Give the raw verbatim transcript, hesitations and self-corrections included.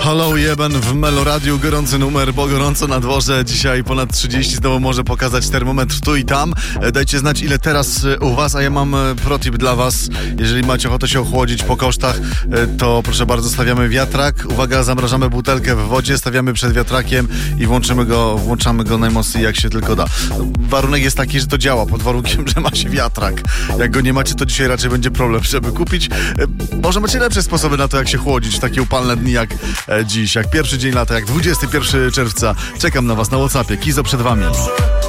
Hello Jeben w Meloradiu, gorący numer, bo gorąco na dworze. Dzisiaj ponad trzydzieści, znowu może pokazać termometr tu i tam. Dajcie znać, ile teraz u was, a ja mam protip dla was. Jeżeli macie ochotę się ochłodzić po kosztach, to proszę bardzo, stawiamy wiatrak. Uwaga, zamrażamy butelkę w wodzie, stawiamy przed wiatrakiem i włączymy go, włączamy go najmocniej jak się tylko da. Warunek jest taki, że to działa, pod warunkiem, że ma się wiatrak. Jak go nie macie, to dzisiaj raczej będzie problem, żeby kupić. Może macie lepsze sposoby na to, jak się chłodzić w takie upalne dni jak dziś, jak pierwszy dzień lata, jak dwudziestego pierwszego czerwca. Czekam na was na WhatsAppie. Kizo przed wami.